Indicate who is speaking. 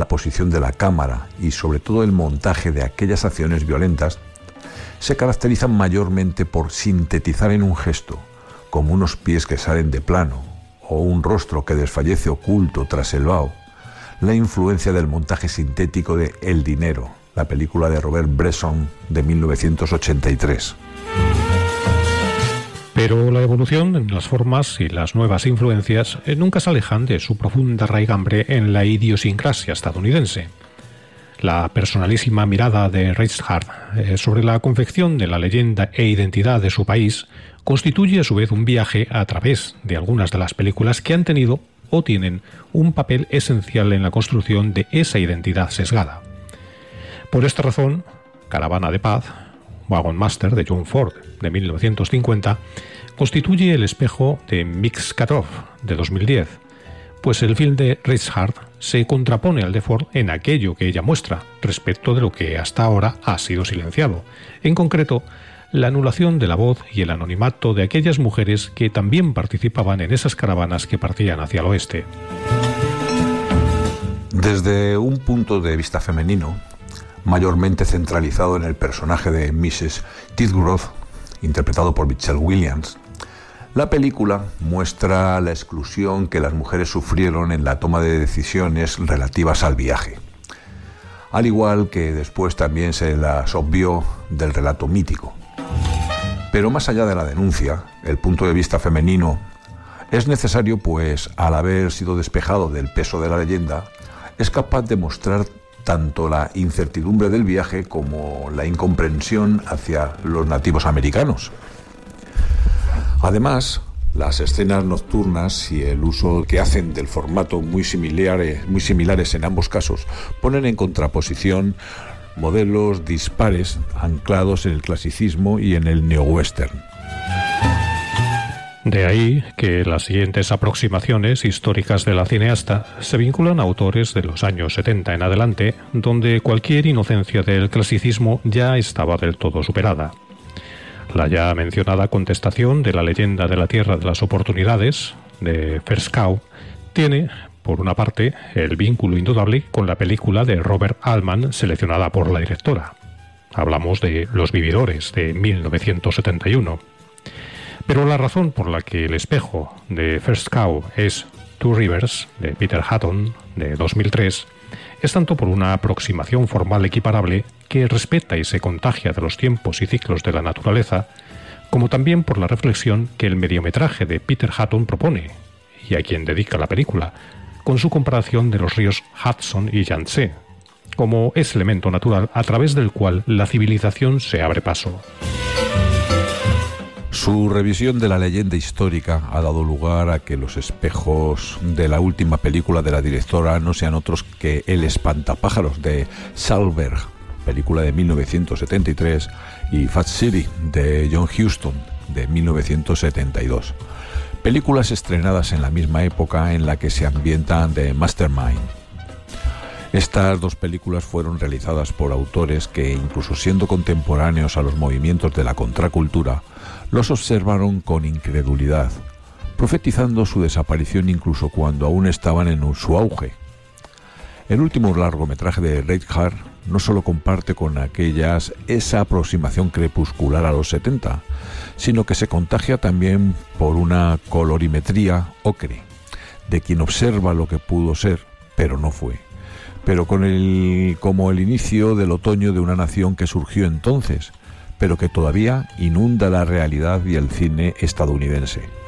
Speaker 1: la posición de la cámara y sobre todo el montaje de aquellas acciones violentas se caracterizan mayormente por sintetizar en un gesto, como unos pies que salen de plano o un rostro que desfallece oculto tras el vaho, la influencia del montaje sintético de El dinero, la película de Robert Bresson de 1983.
Speaker 2: Pero la evolución en las formas y las nuevas influencias nunca se alejan de su profunda raigambre en la idiosincrasia estadounidense. La personalísima mirada de Reichardt sobre la confección de la leyenda e identidad de su país constituye a su vez un viaje a través de algunas de las películas que han tenido o tienen un papel esencial en la construcción de esa identidad sesgada. Por esta razón, Caravana de Paz, Wagon Master de John Ford de 1950, constituye el espejo de Mix-Katov de 2010, pues el film de Reichardt se contrapone al de Ford en aquello que ella muestra respecto de lo que hasta ahora ha sido silenciado, en concreto la anulación de la voz y el anonimato de aquellas mujeres que también participaban en esas caravanas que partían hacia el oeste.
Speaker 1: Desde un punto de vista femenino, mayormente centralizado en el personaje de Mrs. Tidgrove, interpretado por Michelle Williams, la película muestra la exclusión que las mujeres sufrieron en la toma de decisiones relativas al viaje, al igual que después también se las obvió del relato mítico. Pero más allá de la denuncia, el punto de vista femenino es necesario, pues al haber sido despejado del peso de la leyenda, es capaz de mostrar tanto la incertidumbre del viaje como la incomprensión hacia los nativos americanos. Además, las escenas nocturnas y el uso que hacen del formato muy similares en ambos casos ponen en contraposición modelos dispares anclados en el clasicismo y en el neo-western.
Speaker 2: De ahí que las siguientes aproximaciones históricas de la cineasta se vinculan a autores de los años 70 en adelante, donde cualquier inocencia del clasicismo ya estaba del todo superada. La ya mencionada contestación de la leyenda de la Tierra de las Oportunidades, de First Cow, tiene, por una parte, el vínculo indudable con la película de Robert Altman seleccionada por la directora. Hablamos de Los Vividores, de 1971. Pero la razón por la que el espejo de First Cow es Two Rivers, de Peter Hutton, de 2003, es tanto por una aproximación formal equiparable que respeta y se contagia de los tiempos y ciclos de la naturaleza, como también por la reflexión que el mediometraje de Peter Hutton propone, y a quien dedica la película, con su comparación de los ríos Hudson y Yangtze, como ese elemento natural a través del cual la civilización se abre paso.
Speaker 1: Su revisión de la leyenda histórica ha dado lugar a que los espejos de la última película de la directora no sean otros que El espantapájaros de Salberg, película de 1973, y Fat City de John Huston de 1972, películas estrenadas en la misma época en la que se ambientan The Mastermind. Estas dos películas fueron realizadas por autores que, incluso siendo contemporáneos a los movimientos de la contracultura, los observaron con incredulidad, profetizando su desaparición incluso cuando aún estaban en su auge. El último largometraje de Reichardt no solo comparte con aquellas esa aproximación crepuscular a los 70, sino que se contagia también por una colorimetría ocre, de quien observa lo que pudo ser, pero no fue, pero como el inicio del otoño de una nación que surgió entonces, pero que todavía inunda la realidad y el cine estadounidense.